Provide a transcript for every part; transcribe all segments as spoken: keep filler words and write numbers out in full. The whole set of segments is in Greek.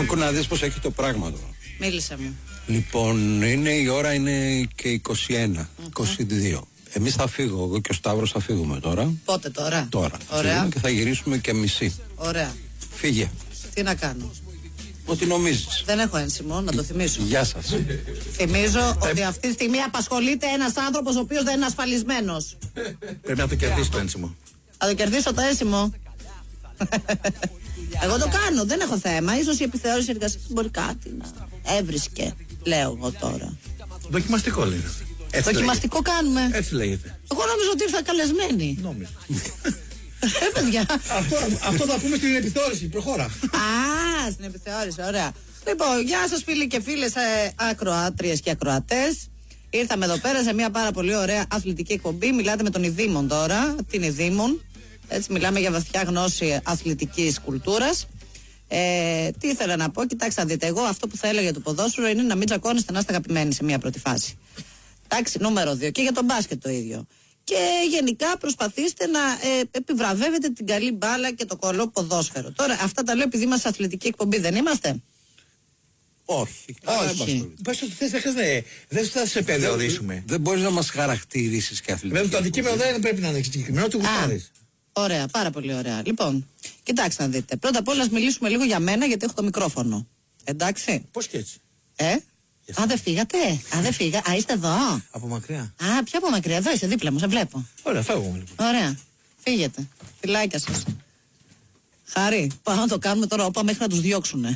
Άκου να δεις πως έχει το πράγμα τώρα. Μίλησε μου. Λοιπόν, είναι, η ώρα είναι και είκοσι ένα, mm-hmm. είκοσι δύο. Εμείς θα φύγω, εγώ και ο Σταύρος θα φύγουμε τώρα. Πότε τώρα? Τώρα. Ωραία. Και θα γυρίσουμε και μισή. Ωραία. Φύγε. Τι να κάνω? Ό,τι νομίζεις. Δεν έχω ένσημο, να το θυμίσω. Γεια σας. Θυμίζω ότι αυτή τη στιγμή απασχολείται ένας άνθρωπος ο οποίος δεν είναι ασφαλισμένος. Πρέπει να το κερδίσει το ένσημο. Θα το κερδίσω το ένσημο. Εγώ το κάνω, δεν έχω θέμα. Ίσως η επιθεώρηση εργασίας μπορεί κάτι να έβρισκε, λέω εγώ τώρα. Δοκιμαστικό λέγεται. Έτσι Δοκιμαστικό λέγεται. κάνουμε. Έτσι λέγεται. Εγώ νόμιζα ότι ήρθα καλεσμένη. Νόμιζα. Ε, παιδιά. αυτό, αυτό θα πούμε στην επιθεώρηση. Προχώρα. Α, στην επιθεώρηση, ωραία. Λοιπόν, γεια σας φίλοι και φίλες, ε, ακροάτριες και ακροατές. Ήρθαμε εδώ πέρα σε μια πάρα πολύ ωραία αθλητική εκπομπή. Μιλάτε με τον Ιδήμον τώρα, την Ιδήμον. Έτσι, μιλάμε για βαθιά γνώση αθλητικής κουλτούρας. Ε, τι ήθελα να πω, κοιτάξτε, δείτε, εγώ αυτό που θα έλεγα για το ποδόσφαιρο είναι να μην τσακώνεστε, να είστε αγαπημένοι σε μια πρώτη φάση. Εντάξει, νούμερο δύο. Και για τον μπάσκετ το ίδιο. Και γενικά προσπαθήστε να ε, επιβραβεύετε την καλή μπάλα και το κολό ποδόσφαιρο. Τώρα, αυτά τα λέω επειδή είμαστε αθλητική εκπομπή, δεν είμαστε? Όχι. Όχι. Πες ότι θες, δεν θα σε περιορίσουμε. Δεν μπορείς να μας χαρακτηρίσεις και αθλητική. Βέβαια, το αντικείμενο δεν πρέπει να είναι συγκεκριμένο, του γουστάρεις. Ωραία, πάρα πολύ ωραία. Λοιπόν, κοιτάξτε να δείτε. Πρώτα απ' όλα, ας μιλήσουμε λίγο για μένα, γιατί έχω το μικρόφωνο. Εντάξει. Πώς και έτσι? Ε? Α, δεν φύγατε. Α, δεν φύγα. Α, είστε εδώ. Από μακριά. Α, ποια από μακριά? Εδώ είσαι, δίπλα μου, σε βλέπω. Ωραία, φεύγουμε λοιπόν. Ωραία. Φύγετε. Φιλάκια σας. Χάρη, πάμε να το κάνουμε τώρα όπα μέχρι να τους διώξουνε.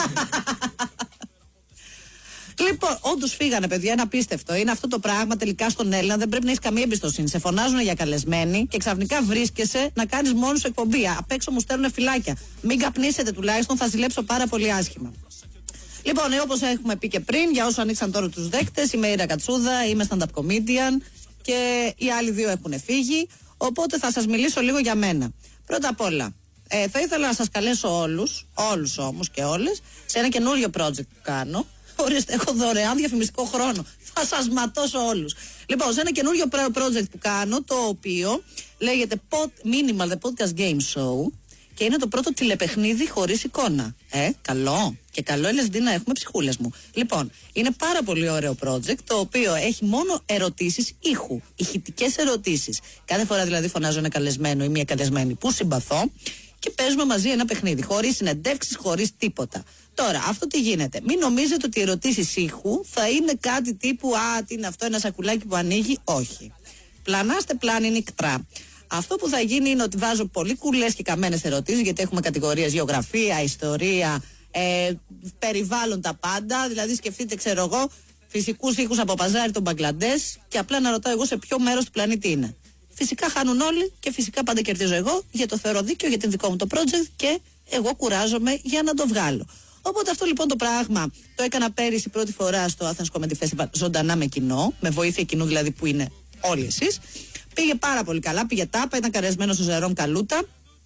Λοιπόν, όντως φύγανε, παιδιά, είναι απίστευτο. Είναι αυτό το πράγμα τελικά στον Έλληνα. Δεν πρέπει να έχει καμία εμπιστοσύνη. Σε φωνάζουν για καλεσμένοι και ξαφνικά βρίσκεσαι να κάνεις μόνο σου εκπομπή. Απ' έξω μου στέλνουν φυλάκια. Μην καπνίσετε τουλάχιστον, θα ζηλέψω πάρα πολύ άσχημα. Λοιπόν, ε, όπως έχουμε πει και πριν, για όσους ανοίξαν τώρα τους δέκτες, είμαι η Ήρα Κατσούδα, είμαι stand-up comedian και οι άλλοι δύο έχουν φύγει. Οπότε θα σας μιλήσω λίγο για μένα. Πρώτα απ' όλα, ε, θα ήθελα να σας καλέσω όλους, όλους όμως και όλες, σε ένα καινούριο project που κάνω. Ορίστε, έχω δωρεάν διαφημιστικό χρόνο. Θα σας ματώσω όλους. Λοιπόν, σε ένα καινούριο project που κάνω, το οποίο λέγεται Minimal, the Podcast Game Show, και είναι το πρώτο τηλεπαιχνίδι χωρίς εικόνα. Ε, καλό. Και καλό ελ ες ντι να έχουμε, ψυχούλες μου. Λοιπόν, είναι πάρα πολύ ωραίο project, το οποίο έχει μόνο ερωτήσεις ήχου. Ηχητικές ερωτήσεις. Κάθε φορά δηλαδή φωνάζω ένα καλεσμένο ή μια καλεσμένη που συμπαθώ και παίζουμε μαζί ένα παιχνίδι. Χωρίς συνεντεύξεις, χωρίς τίποτα. Τώρα, αυτό τι γίνεται? Μην νομίζετε ότι οι ερωτήσεις ήχου θα είναι κάτι τύπου «Α, τι είναι αυτό, ένα σακουλάκι που ανοίγει». Όχι. Πλανάστε πλάνη νυχτρά. Αυτό που θα γίνει είναι ότι βάζω πολύ κουλές και καμένες ερωτήσεις, γιατί έχουμε κατηγορίες γεωγραφία, ιστορία, ε, περιβάλλον, τα πάντα. Δηλαδή, σκεφτείτε, ξέρω εγώ, φυσικούς ήχους από παζάρι των Μπαγκλαντές και απλά να ρωτάω εγώ σε ποιο μέρος του πλανήτη είναι. Φυσικά χάνουν όλοι και φυσικά πάντα κερδίζω εγώ, γιατί το θεωρώ δίκαιο για την δικό μου το project και εγώ κουράζομαι για να το βγάλω. Οπότε αυτό λοιπόν το πράγμα το έκανα πέρυσι πρώτη φορά στο Athens Comedy Festival, ζωντανά με κοινό, με βοήθεια κοινού δηλαδή που είναι όλοι εσείς. Πήγε πάρα πολύ καλά, πήγε τάπα, ήταν καρεσμένος ο Ζερόμ Καλούτα.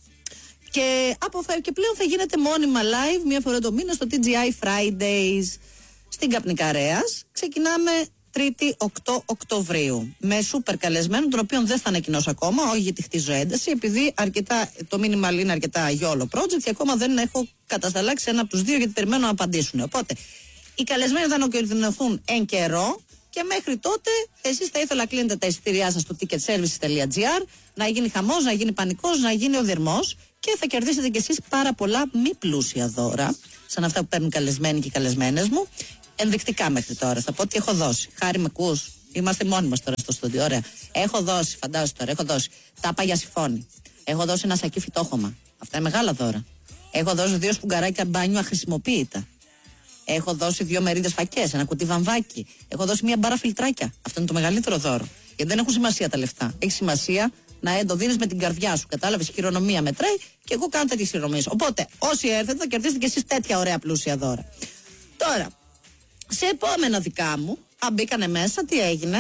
Και, από, και πλέον θα γίνεται μόνιμα live μία φορά το μήνα στο τι τζι άι Fridays στην Καπνικαρέας. Ξεκινάμε Τρίτη οκτώ Οκτωβρίου με σούπερ καλεσμένο, τον οποίο δεν θα ανακοινώσω ακόμα, όχι γιατί χτίζω ένταση, επειδή αρκετά, το μήνυμα είναι αρκετά γιόλο project και ακόμα δεν έχω κατασταλάξει ένα από τους δύο, γιατί περιμένω να απαντήσουν. Οπότε οι καλεσμένοι θα ανακοινωθούν εν καιρό και μέχρι τότε εσείς θα ήθελα να κλείνετε τα εισιτήριά σας στο ticketservices τελεία τζι άρ, να γίνει χαμός, να γίνει πανικός, να γίνει ο δερμός και θα κερδίσετε κι εσείς πάρα πολλά μη πλούσια δώρα, σαν αυτά που παίρνουν καλεσμένοι και οι καλεσμένες μου. Ενδεικτικά μέχρι τώρα. Θα πω ότι έχω δώσει. Χάρη, με ακούς? Είμαστε μόνοι μας τώρα στο στούντιο. Ωραία. Έχω δώσει, φαντάζομαι τώρα, έχω δώσει τάπα για σιφόνι. Έχω δώσει ένα σακί φυτόχωμα. Αυτά είναι μεγάλα δώρα. Έχω δώσει δύο σπουγγαράκια μπάνιο αχρησιμοποίητα. Έχω δώσει δύο μερίδες φακές, ένα κουτί βαμβάκι. Έχω δώσει μία μπάρα φιλτράκια. Αυτό είναι το μεγαλύτερο δώρο. Γιατί δεν έχουν σημασία τα λεφτά. Έχει σημασία να το δίνεις με την καρδιά σου. Κατάλαβες, η χειρονομία μετράει και εγώ κάνω τέτοιες χειρονομίες. Οπότε, όσοι έρθετε, θα κερδίσετε κι εσείς τέτοια ωραία πλούσια δώρα. Τώρα. Σε επόμενα δικά μου, αν μπήκανε μέσα, τι έγινε?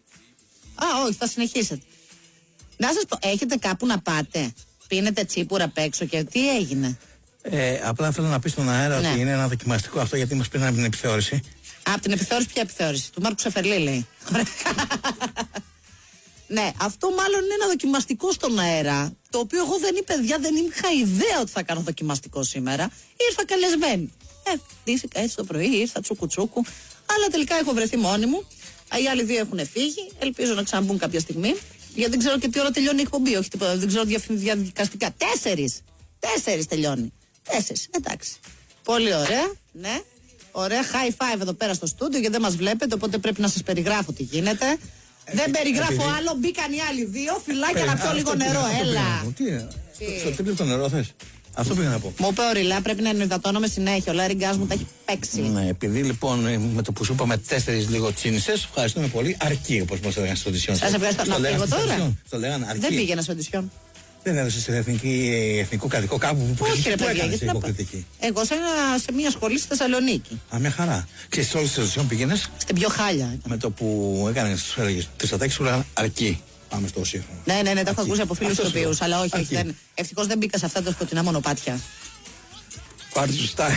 Α, όχι, θα συνεχίσετε. Να σας πω, έχετε κάπου να πάτε? Πίνετε τσίπουρα απ' έξω και τι έγινε? Ε, απλά θέλω να πει στον αέρα ναι. ότι είναι ένα δοκιμαστικό αυτό, γιατί μας πήραν από την επιθεώρηση. Από την επιθεώρηση, ποια επιθεώρηση? Του Μάρκου Σεφερλή, λέει. Ναι, αυτό μάλλον είναι ένα δοκιμαστικό στον αέρα, το οποίο εγώ δεν είπα, παιδιά, δεν είχα ιδέα ότι θα κάνω δοκιμαστικό σήμερα. Ήρθα καλεσμένη. Ε, ντύθηκα έτσι το πρωί, ήρθα τσούκου-τσούκου. Αλλά τελικά έχω βρεθεί μόνη μου. Οι άλλοι δύο έχουν φύγει. Ελπίζω να ξαναμπούν κάποια στιγμή. Γιατί δεν ξέρω και τι ώρα τελειώνει η εκπομπή. Όχι τίποτα, δεν ξέρω διαδικαστικά. Τέσσερις! Τέσσερις τελειώνει. Τέσσερις. Εντάξει. Πολύ ωραία. Ναι. Ωραία. High five εδώ πέρα στο στούντιο γιατί δεν μας βλέπετε. Οπότε πρέπει να σας περιγράφω τι γίνεται. Ε, δεν περιγράφω επειδή... άλλο. Μπήκαν οι άλλοι δύο. Φυλάκια να πιω λίγο νερό. Έλα. Τι είναι. Στο τρίπλο νερό θες. Αυτό πήγα να πω. Μου είπε ο Ριλά πρέπει να ενυδατώνομαι συνέχεια. Ο Λάρι Γκάς μου τα έχει παίξει. Ναι, επειδή λοιπόν με το που σου είπαμε τέσσερις λίγο τσίνισες, ευχαριστούμε πολύ. Αρκεί όπως μας έλεγαν στο οντισιόν. Σας ευχαριστώ. Να φύγω τώρα. Το λέγανε αρκεί. Δεν πήγαινα στο οντισιόν. Δεν έδωσε σε εθνική, εθνικό καδικό κάπου που όχι, ρε παιδιά, γιατί να εγώ σε, ένα, σε μια σχολή στη Θεσσαλονίκη. Α, μια χαρά. Και σε όλες τις οντισιόν πήγαινες. Στην πιο χάλια. Με το που έκανες, σου έλεγες τρισατάκι σου λέγανε αρκεί. Πάμε στο σύγχρονο. Ναι, ναι, ναι, τα έχω ακούσει από φίλους ηθοποιούς. Αλλά όχι, όχι δεν, ευτυχώς δεν μπήκα σε αυτά τα σκοτεινά μονοπάτια. Πάρ' του στα.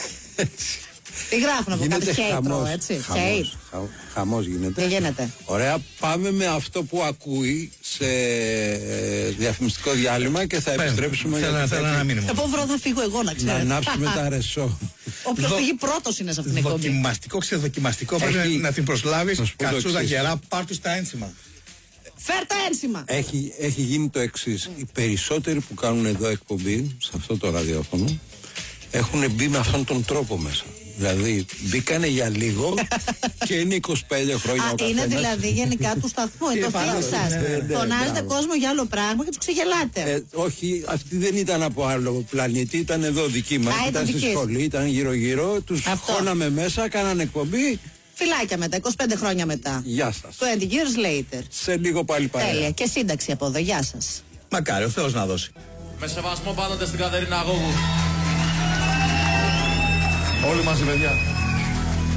Τι γράφουν από κάτι χέιτρο, έτσι. Χαμός, χα, χαμός γίνεται. Τι γίνεται. Ωραία, πάμε με αυτό που ακούει σε διαφημιστικό διάλειμμα και θα επιστρέψουμε. Θέλω, θέλω να μείνουμε. Επόμενο θα φύγω εγώ, να ξέρετε. Να ανάψουμε τα ρεσό. Όποιος φύγει πρώτος είναι σε αυτήν την εκπομπή. Δοκιμαστικό, ξεδοκιμαστικό. Πρέπει να την προσλάβεις. Κατσούδα γερά, πάρ' του τα ένσημα. Φέρ τα ένσημα. Έχει, έχει γίνει το εξής. Οι περισσότεροι που κάνουν εδώ εκπομπή, σε αυτό το ραδιόφωνο, έχουν μπει με αυτόν τον τρόπο μέσα. Δηλαδή μπήκανε για λίγο και είναι είκοσι πέντε χρόνια. Α, ο είναι δηλαδή γενικά του σταθμού. Είναι το φίλο σα. Φωνάζετε κόσμο για άλλο πράγμα και του ξεγελάτε. Ε, όχι, αυτή δεν ήταν από άλλο πλανήτη, ήταν εδώ δική μα. Ήταν στη σχολή, ήταν γύρω-γύρω. Του χώναμε μέσα, κάνανε εκπομπή. Φυλάκια μετά, είκοσι πέντε χρόνια μετά. Γεια σας. είκοσι years later. Σε λίγο πάλι παρέα. Τέλεια. Και σύνταξη από εδώ. Γεια σας. Μακάρι ο Θεός να δώσει. Με σεβασμό πάντοτε στην Κατερίνα Αγώγου. Όλοι μαζί, παιδιά.